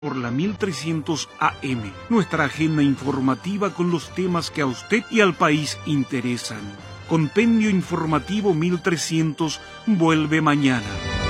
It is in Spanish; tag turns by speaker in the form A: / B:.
A: por la 1300 AM, nuestra agenda informativa con los temas que a usted y al país interesan. Compendio Informativo 1300 vuelve mañana.